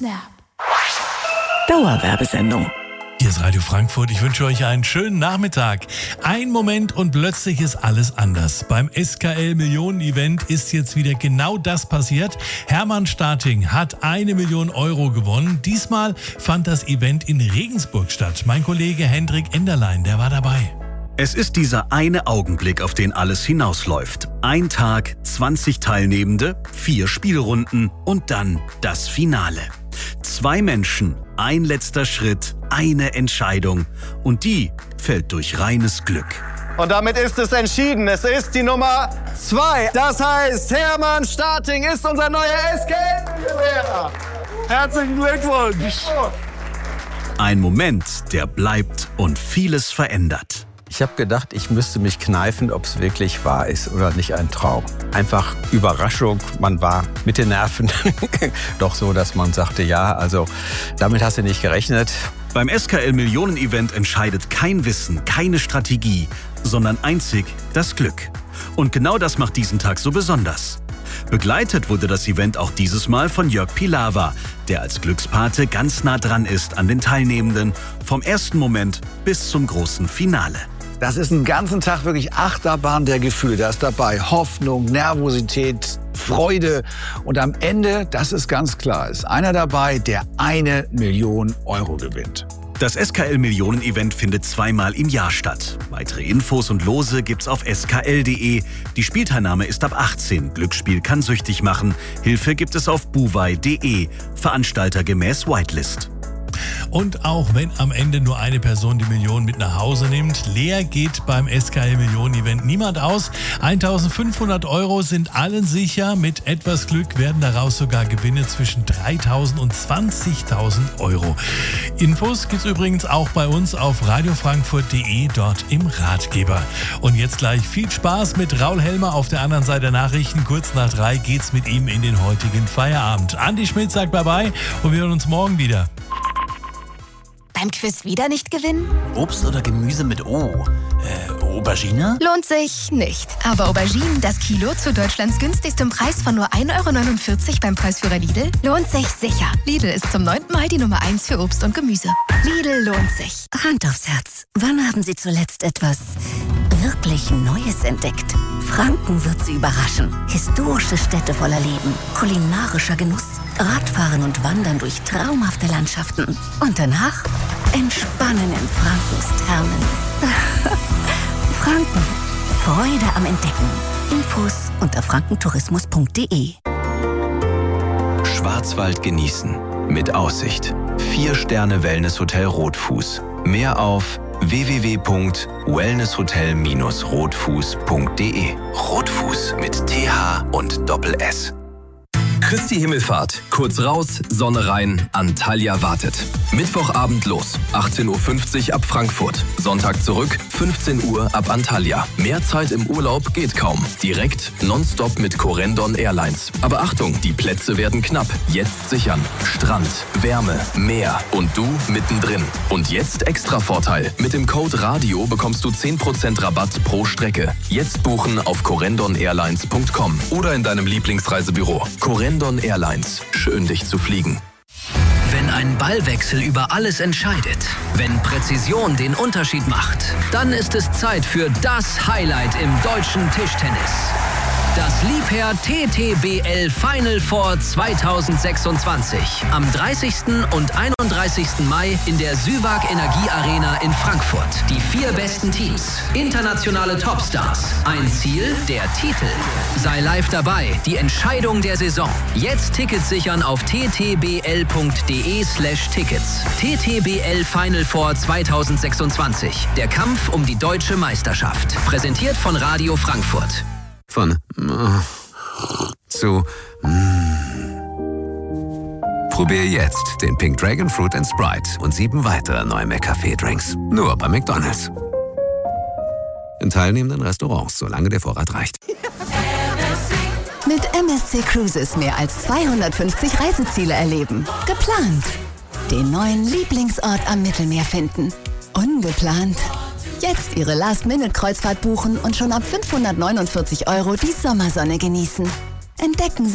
Snap. Dauerwerbesendung. Hier ist Radio Frankfurt. Ich wünsche euch einen schönen Nachmittag. Ein Moment und plötzlich ist alles anders. Beim SKL Millionen-Event ist jetzt wieder genau das passiert. Hermann Starting hat 1 Million Euro gewonnen. Diesmal fand das Event in Regensburg statt. Mein Kollege Hendrik Enderlein, der war dabei. Es ist dieser eine Augenblick, auf den alles hinausläuft. Ein Tag, 20 Teilnehmende, 4 Spielrunden und dann das Finale. 2 Menschen, ein letzter Schritt, eine Entscheidung und die fällt durch reines Glück. Und damit ist es entschieden. Es ist die Nummer 2. Das heißt, Hermann Starting ist unser neuer SKL-Millionär. Herzlichen Glückwunsch. Ein Moment, der bleibt und vieles verändert. Ich habe gedacht, ich müsste mich kneifen, ob es wirklich wahr ist oder nicht ein Traum. Einfach Überraschung, man war mit den Nerven doch so, dass man sagte, ja, also damit hast du nicht gerechnet. Beim SKL Millionen-Event entscheidet kein Wissen, keine Strategie, sondern einzig das Glück. Und genau das macht diesen Tag so besonders. Begleitet wurde das Event auch dieses Mal von Jörg Pilawa, der als Glückspate ganz nah dran ist an den Teilnehmenden, vom ersten Moment bis zum großen Finale. Das ist einen ganzen Tag wirklich Achterbahn der Gefühle. Da ist dabei Hoffnung, Nervosität, Freude. Und am Ende, das ist ganz klar, ist einer dabei, der 1 Million Euro gewinnt. Das SKL Millionen-Event findet 2-mal im Jahr statt. Weitere Infos und Lose gibt's auf skl.de. Die Spielteilnahme ist ab 18. Glücksspiel kann süchtig machen. Hilfe gibt es auf buwei.de. Veranstalter gemäß Whitelist. Und auch wenn am Ende nur eine Person die Million mit nach Hause nimmt, leer geht beim SKL Millionen-Event niemand aus. 1.500 Euro sind allen sicher. Mit etwas Glück werden daraus sogar Gewinne zwischen 3.000 und 20.000 Euro. Infos gibt's übrigens auch bei uns auf radiofrankfurt.de, dort im Ratgeber. Und jetzt gleich viel Spaß mit Raul Helmer auf der anderen Seite der Nachrichten. Kurz nach 3 geht's mit ihm in den heutigen Feierabend. Andi Schmidt sagt Bye-bye und wir hören uns morgen wieder. Beim Quiz wieder nicht gewinnen? Obst oder Gemüse mit O? Aubergine? Lohnt sich nicht. Aber Auberginen, das Kilo zu Deutschlands günstigstem Preis von nur 1,49 € beim Preisführer Lidl, lohnt sich sicher. Lidl ist zum 9. Mal die Nummer 1 für Obst und Gemüse. Lidl lohnt sich. Hand aufs Herz. Wann haben Sie zuletzt etwas wirklich Neues entdeckt? Franken wird Sie überraschen. Historische Städte voller Leben, kulinarischer Genuss, Radfahren und Wandern durch traumhafte Landschaften. Und danach entspannen in Frankens Thermen. Franken. Freude am Entdecken. Infos unter frankentourismus.de. Schwarzwald genießen. Mit Aussicht. 4-Sterne-Wellness-Hotel Rotfuß. Mehr auf www.wellnesshotel-rotfuß.de. Rotfuß mit TH und Doppel-S. Christi Himmelfahrt. Kurz raus, Sonne rein, Antalya wartet. Mittwochabend los, 18:50 Uhr ab Frankfurt. Sonntag zurück, 15 Uhr ab Antalya. Mehr Zeit im Urlaub geht kaum. Direkt, nonstop mit Corendon Airlines. Aber Achtung, die Plätze werden knapp. Jetzt sichern. Strand, Wärme, Meer und du mittendrin. Und jetzt extra Vorteil. Mit dem Code RADIO bekommst du 10% Rabatt pro Strecke. Jetzt buchen auf corendonairlines.com oder in deinem Lieblingsreisebüro. Corendon Airlines. Schön, dich zu fliegen. Wenn ein Ballwechsel über alles entscheidet, wenn Präzision den Unterschied macht, dann ist es Zeit für das Highlight im deutschen Tischtennis. Das Liebherr TTBL Final Four 2026. Am 30. und 31. Mai in der Süwag Energie Arena in Frankfurt. Die 4 besten Teams, internationale Topstars. Ein Ziel, der Titel. Sei live dabei, die Entscheidung der Saison. Jetzt Tickets sichern auf ttbl.de/Tickets. TTBL Final Four 2026. Der Kampf um die deutsche Meisterschaft. Präsentiert von Radio Frankfurt. Von zu Probier jetzt den Pink Dragon Fruit & Sprite und 7 weitere neue McCafé-Drinks. Nur bei McDonald's. In teilnehmenden Restaurants, solange der Vorrat reicht. Mit MSC Cruises mehr als 250 Reiseziele erleben. Geplant. Den neuen Lieblingsort am Mittelmeer finden. Ungeplant. Jetzt Ihre Last-Minute-Kreuzfahrt buchen und schon ab 549 € die Sommersonne genießen. Entdecken Sie